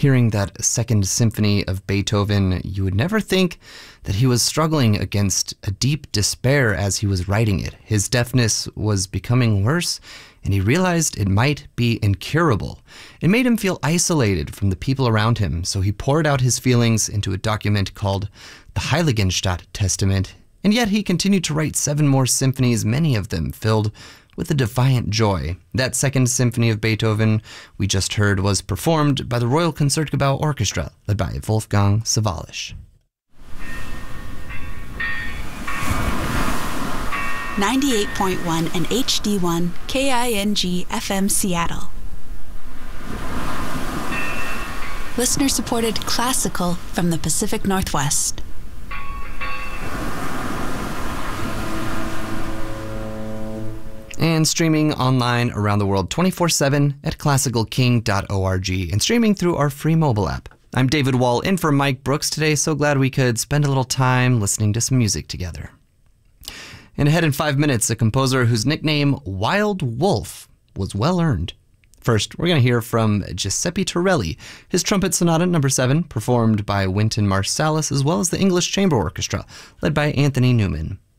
Hearing that Second Symphony of Beethoven, you would never think that he was struggling against a deep despair as he was writing it. His deafness was becoming worse, and he realized it might be incurable. It made him feel isolated from the people around him, so he poured out his feelings into a document called the Heiligenstadt Testament, and yet he continued to write 7 more symphonies, many of them filled with a defiant joy. That Second Symphony of Beethoven we just heard was performed by the Royal Concertgebouw Orchestra, led by Wolfgang Sawallisch. 98.1 and HD1 KING FM Seattle. Listener-supported classical from the Pacific Northwest. And streaming online around the world 24/7 at classicalking.org and streaming through our free mobile app. I'm David Wall in for Mike Brooks today, so glad we could spend a little time listening to some music together. And ahead in 5 minutes, a composer whose nickname Wild Wolf was well earned. First, we're going to hear from Giuseppe Torelli, his Trumpet Sonata No. 7, performed by Wynton Marsalis, as well as the English Chamber Orchestra, led by Anthony Newman.